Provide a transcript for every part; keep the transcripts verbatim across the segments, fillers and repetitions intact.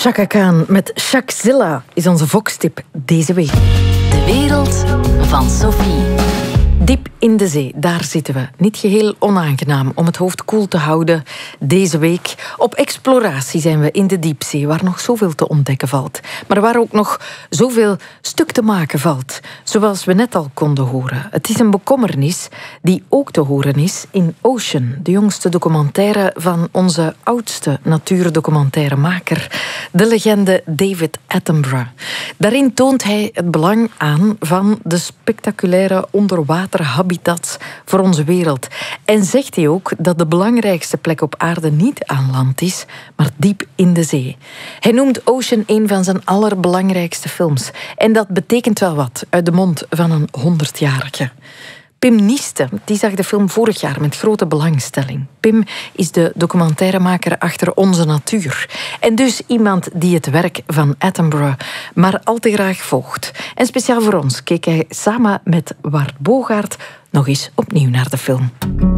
Chaka Khan met Shakzilla is onze Vox-tip deze week. De wereld van Sophie. Diep in de zee, daar zitten we. Niet geheel onaangenaam om het hoofd koel te houden deze week. Op exploratie zijn we in de diepzee, waar nog zoveel te ontdekken valt. Maar waar ook nog zoveel stuk te maken valt. Zoals we net al konden horen. Het is een bekommernis die ook te horen is in Ocean, de jongste documentaire van onze oudste natuurdocumentairemaker, de legende David Attenborough. Daarin toont hij het belang aan van de spectaculaire onderwaterhabitats voor onze wereld. En zegt hij ook dat de belangrijkste plek op aarde niet aan land is, maar diep in de zee. Hij noemt Ocean een van zijn allerbelangrijkste films. En dat betekent wel wat uit de mond van een honderdjarige. Pim Nieste, die zag de film vorig jaar met grote belangstelling. Pim is de documentairemaker achter Onze Natuur. En dus iemand die het werk van Attenborough maar al te graag volgt. En speciaal voor ons keek hij samen met Wart Bogaert nog eens opnieuw naar de film.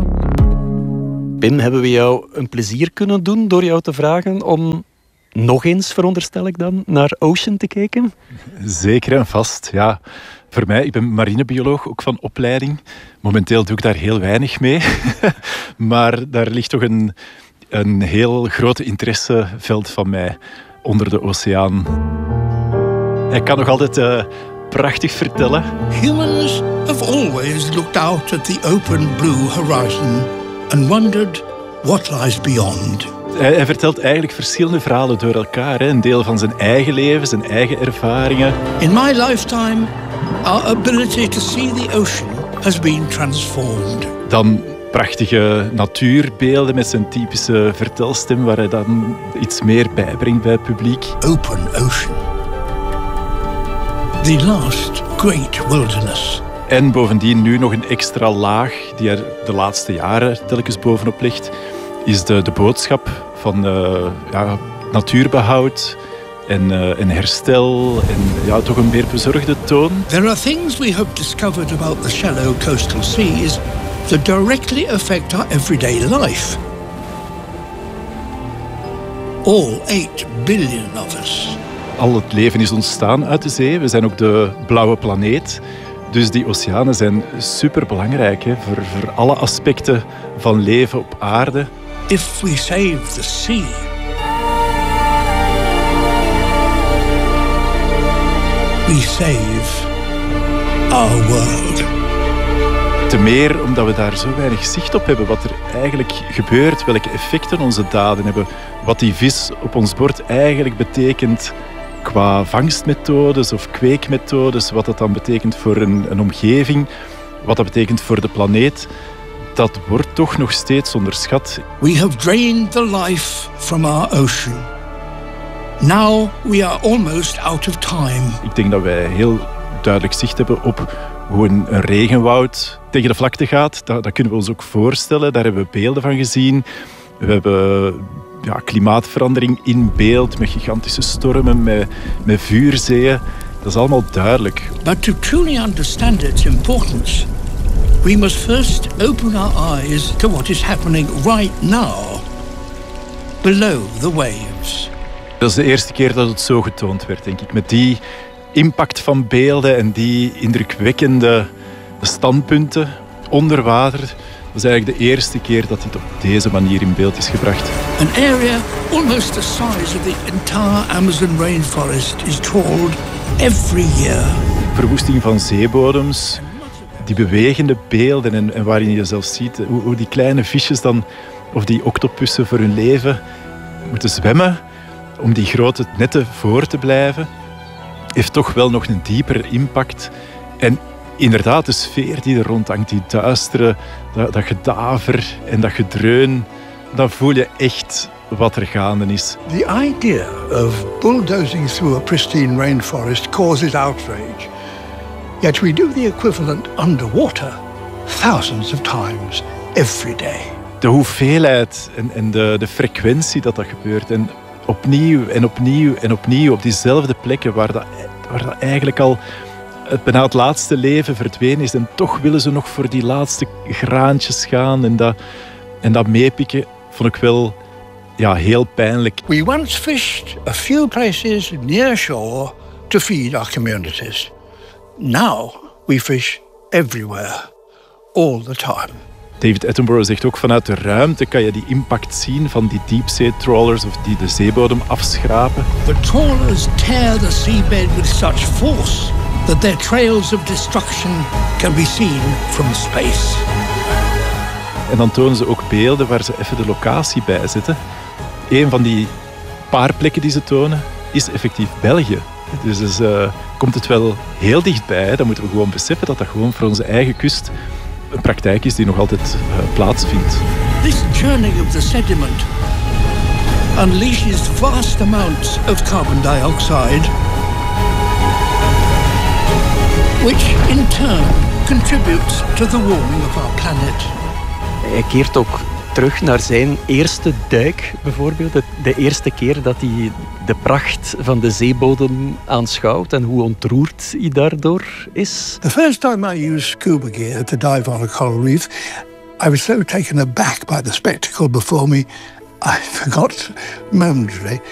Pim, hebben we jou een plezier kunnen doen door jou te vragen om nog eens, veronderstel ik dan, naar Ocean te kijken? Zeker en vast, ja. Voor mij, ik ben marinebioloog, ook van opleiding. Momenteel doe ik daar heel weinig mee. Maar daar ligt toch een, een heel groot interesseveld van mij onder de oceaan. Hij kan nog altijd uh, prachtig vertellen. Humans have always looked out at the open blue horizon and wondered what lies beyond. Hij, hij vertelt eigenlijk verschillende verhalen door elkaar. Hè. Een deel van zijn eigen leven, zijn eigen ervaringen. In my lifetime, our ability to see the ocean has been transformed. Dan prachtige natuurbeelden met zijn typische vertelstem, waar hij dan iets meer bijbrengt bij het publiek. Open ocean. The last great wilderness. En bovendien nu nog een extra laag die er de laatste jaren telkens bovenop ligt, is de, de boodschap van uh, ja, natuurbehoud en, uh, en herstel en ja, toch een meer bezorgde toon. There are things we have discovered about the shallow coastal seas that directly affect our everyday life. All eight billion of us. Al het leven is ontstaan uit de zee. We zijn ook de blauwe planeet. Dus die oceanen zijn superbelangrijk hè, voor, voor alle aspecten van leven op aarde. If we save the sea, we save our world. Te meer omdat we daar zo weinig zicht op hebben wat er eigenlijk gebeurt, welke effecten onze daden hebben, wat die vis op ons bord eigenlijk betekent qua vangstmethodes of kweekmethodes, wat dat dan betekent voor een, een omgeving, wat dat betekent voor de planeet. Dat wordt toch nog steeds onderschat. We have drained the life from our ocean. Now we are almost out of time. Ik denk dat wij heel duidelijk zicht hebben op hoe een, een regenwoud tegen de vlakte gaat. Dat, dat kunnen we ons ook voorstellen. Daar hebben we beelden van gezien. We hebben ja, klimaatverandering in beeld met gigantische stormen, met, met vuurzeeën. Dat is allemaal duidelijk. But to truly understand its importance, we must first open our eyes to what is happening right now, below the waves. Dat is de eerste keer dat het zo getoond werd, denk ik. Met die impact van beelden en die indrukwekkende standpunten onder water. Dat is eigenlijk de eerste keer dat dit op deze manier in beeld is gebracht. An area almost the size of the entire Amazon rainforest is trawled every year. Verwoesting van zeebodems, die bewegende beelden en, en waarin je zelfs ziet hoe, hoe die kleine visjes dan, of die octopussen voor hun leven moeten zwemmen om die grote netten voor te blijven, heeft toch wel nog een diepere impact. En inderdaad, de sfeer die er rond hangt, die duistere, dat, dat gedaver en dat gedreun, dan voel je echt wat er gaande is. The idea of bulldozing through a pristine rainforest causes outrage. Yet we do the equivalent underwater thousands of times every day. De hoeveelheid en, en de, de frequentie dat dat gebeurt. En opnieuw en opnieuw en opnieuw op diezelfde plekken waar dat, waar dat eigenlijk al het bijna het laatste leven verdwenen is. En toch willen ze nog voor die laatste graantjes gaan en dat, en dat meepikken, vond ik wel ja, heel pijnlijk. We once fished a few places near shore to feed our communities. Now we fish everywhere, all the time. David Attenborough zegt ook, vanuit de ruimte kan je die impact zien van die diepzee-trawlers of die de zeebodem afschrapen. The trawlers tear the seabed with such force that their trails of destruction can be seen from space. En dan tonen ze ook beelden waar ze even de locatie bij zetten. Een van die paar plekken die ze tonen is effectief België. Dus, dus uh, komt het wel heel dichtbij. Hè? Dan moeten we gewoon beseffen dat dat gewoon voor onze eigen kust een praktijk is die nog altijd uh, plaatsvindt. This journey of the sediment unleashes vast amounts of carbon dioxide, which in turn contributes to the warming of our planet. Hij keert ook terug naar zijn eerste duik, bijvoorbeeld. De eerste keer dat hij de pracht van de zeebodem aanschouwt en hoe ontroerd hij daardoor is. The first time I used scuba gear to dive on a coral reef, I was so taken aback by the spectacle before me, I forgot momentarily